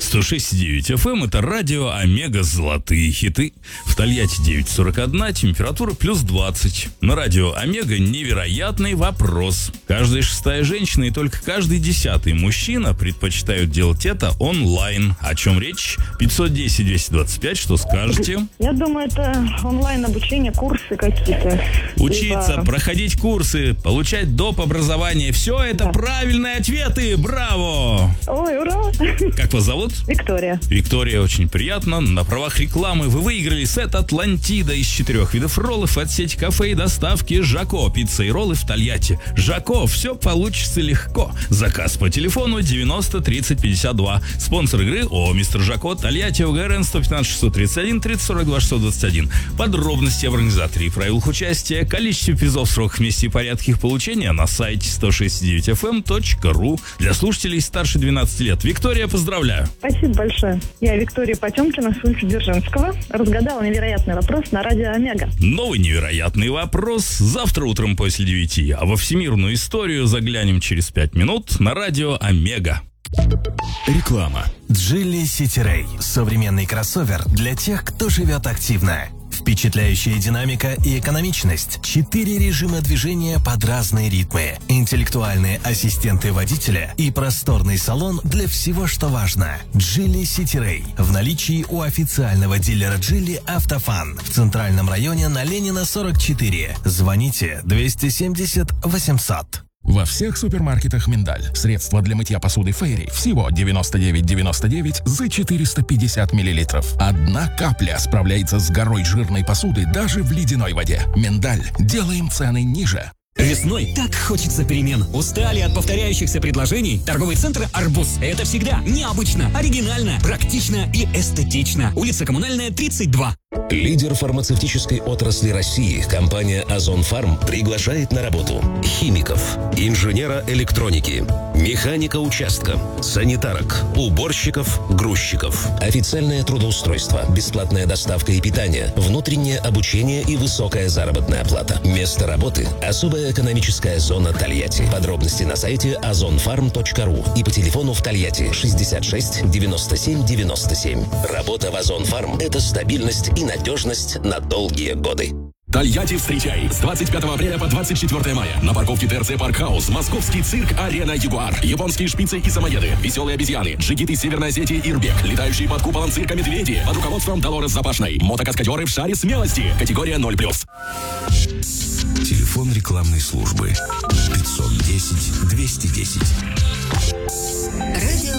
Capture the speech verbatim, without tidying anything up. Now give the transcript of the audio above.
сто шесть и девять эф эм — это радио Омега «Золотые хиты». В Тольятти девять сорок один, температура плюс двадцать. На радио Омега невероятный вопрос. Каждая шестая женщина и только каждый десятый мужчина предпочитают делать это онлайн. О чем речь? пятьсот десять двести двадцать пять, что скажете? Я думаю, это онлайн-обучение, курсы какие-то. Учиться, Либо... проходить курсы, получать доп. Образование. Все это да. Правильные ответы. Браво! Ой, ура! Как вас зовут? Виктория. Виктория, очень приятно. На правах рекламы вы выиграли сет «Атлантида» из четырех видов роллов от сети кафе и доставки «Жако». Пицца и роллы в Тольятти. «Жако», все получится легко. Заказ по телефону девяносто тридцать пятьдесят два. Спонсор игры ООО «Мистер Жако», Тольятти, ОГРН сто пятнадцать шестьсот тридцать один тридцать сорок два шестьсот двадцать один. Подробности об организаторе и правилах участия, количестве призов, сроках, месте и порядке их получения на сайте сто шесть и девять эф эм точка ру. Для слушателей старше двенадцати лет. Виктория, поздравляю. Спасибо большое. Я Виктория Потемкина с улицы Дзержинского. Разгадала невероятный вопрос на радио Омега. Новый невероятный вопрос завтра утром после девяти. А во всемирную историю заглянем через пять минут на радио Омега. Реклама. Geely City Ray. Современный кроссовер для тех, кто живет активно. Впечатляющая динамика и экономичность. Четыре режима движения под разные ритмы. Интеллектуальные ассистенты водителя и просторный салон для всего, что важно. Geely City Ray. В наличии у официального дилера Geely Автофан. В центральном районе на Ленина сорок четыре. Звоните двести семьдесят восемьсот. Во всех супермаркетах «Миндаль». Средства для мытья посуды «Фейри» всего девяносто девять девяносто девять за четыреста пятьдесят миллилитров. Одна капля справляется с горой жирной посуды даже в ледяной воде. «Миндаль». Делаем цены ниже. Весной так хочется перемен. Устали от повторяющихся предложений? Торговый центр «Арбуз» — это всегда необычно, оригинально, практично и эстетично. Улица Коммунальная, тридцать два. Лидер фармацевтической отрасли России, компания «Озон Фарм» приглашает на работу химиков, инженера электроники, механика участка, санитарок, уборщиков, грузчиков. Официальное трудоустройство, бесплатная доставка и питание, внутреннее обучение и высокая заработная плата. Место работы – особая экономическая зона Тольятти. Подробности на сайте озон фарм точка ру и по телефону в Тольятти шестьдесят шесть девяносто семь девяносто семь. Работа в «Озон Фарм» – это стабильность и надежность на долгие годы. Тольятти, встречай! С двадцать пятого апреля по двадцать четвёртое мая на парковке ТРЦ Паркхаус московский цирк «Арена Ягуар». Японские шпицы и самоеды, веселые обезьяны, джигиты Северной Осетии и Ирбек, летающие под куполом цирка медведи под руководством Долорес Запашной, мотокаскадеры в шаре смелости, категория ноль плюс. Телефон рекламной службы пятьсот десять двести десять. Радио